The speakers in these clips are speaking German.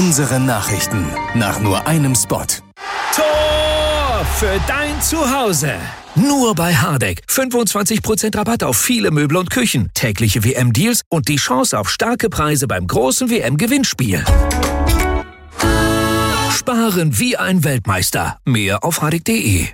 Unsere Nachrichten nach nur einem Spot. Tor für dein Zuhause. Nur bei Hardegg. 25% Rabatt auf viele Möbel und Küchen, tägliche WM-Deals und die Chance auf starke Preise beim großen WM-Gewinnspiel. Sparen wie ein Weltmeister. Mehr auf hardegg.de.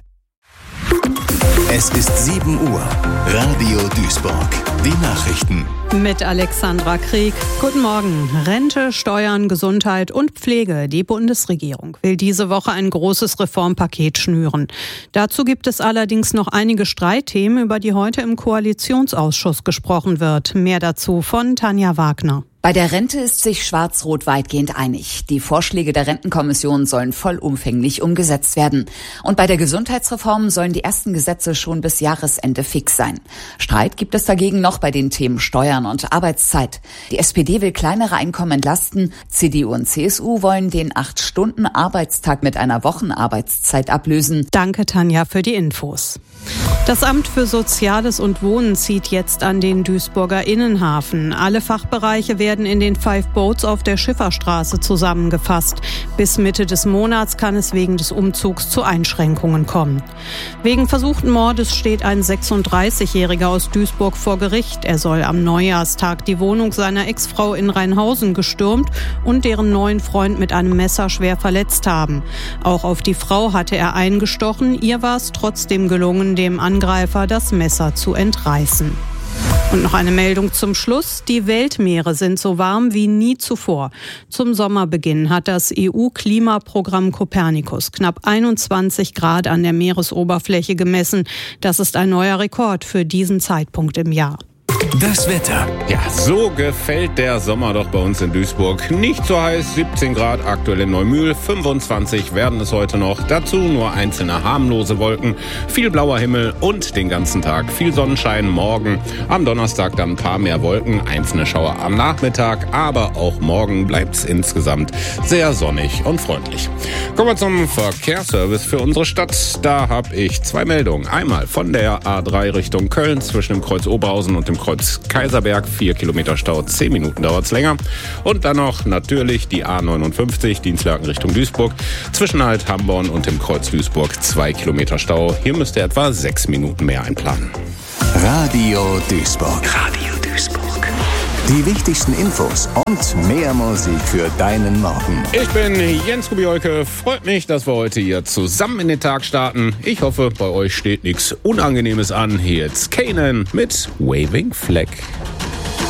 Es ist 7 Uhr. Radio Duisburg. Die Nachrichten. Mit Alexandra Krieg. Guten Morgen. Rente, Steuern, Gesundheit und Pflege. Die Bundesregierung will diese Woche ein großes Reformpaket schnüren. Dazu gibt es allerdings noch einige Streitthemen, über die heute im Koalitionsausschuss gesprochen wird. Mehr dazu von Tanja Wagner. Bei der Rente ist sich Schwarz-Rot weitgehend einig. Die Vorschläge der Rentenkommission sollen vollumfänglich umgesetzt werden. Und bei der Gesundheitsreform sollen die ersten Gesetze schon bis Jahresende fix sein. Streit gibt es dagegen noch bei den Themen Steuern und Arbeitszeit. Die SPD will kleinere Einkommen entlasten. CDU und CSU wollen den 8-Stunden-Arbeitstag mit einer Wochenarbeitszeit ablösen. Danke, Tanja, für die Infos. Das Amt für Soziales und Wohnen zieht jetzt an den Duisburger Innenhafen. Alle Fachbereiche werden in den 5 Boats auf der Schifferstraße zusammengefasst. Bis Mitte des Monats kann es wegen des Umzugs zu Einschränkungen kommen. Wegen versuchten Mordes steht ein 36-Jähriger aus Duisburg vor Gericht. Er soll am Neujahrstag die Wohnung seiner Ex-Frau in Rheinhausen gestürmt und deren neuen Freund mit einem Messer schwer verletzt haben. Auch auf die Frau hatte er eingestochen. Ihr war es trotzdem gelungen, dem Angreifer das Messer zu entreißen. Und noch eine Meldung zum Schluss. Die Weltmeere sind so warm wie nie zuvor. Zum Sommerbeginn hat das EU-Klimaprogramm Copernicus knapp 21 Grad an der Meeresoberfläche gemessen. Das ist ein neuer Rekord für diesen Zeitpunkt im Jahr. Das Wetter. Ja, so gefällt der Sommer doch bei uns in Duisburg. Nicht so heiß, 17 Grad aktuell in Neumühl, 25 werden es heute noch. Dazu nur einzelne harmlose Wolken, viel blauer Himmel und den ganzen Tag viel Sonnenschein. Morgen am Donnerstag dann ein paar mehr Wolken, einzelne Schauer am Nachmittag, aber auch morgen bleibt es insgesamt sehr sonnig und freundlich. Kommen wir zum Verkehrsservice für unsere Stadt. Da habe ich 2 Meldungen. Einmal von der A3 Richtung Köln zwischen dem Kreuz Oberhausen und dem Kreuz Kaiserberg, 4 Kilometer Stau, 10 Minuten dauert es länger. Und dann noch natürlich die A59, Dienstlaken Richtung Duisburg, zwischen Alt-Hamborn und dem Kreuz Duisburg, 2 Kilometer Stau. Hier müsst ihr etwa 6 Minuten mehr einplanen. Radio Duisburg. Radio Duisburg. Die wichtigsten Infos und mehr Musik für deinen Morgen. Ich bin Jens Kubiolke. Freut mich, dass wir heute hier zusammen in den Tag starten. Ich hoffe, bei euch steht nichts Unangenehmes an. Hier jetzt Kanan mit Waving Flag.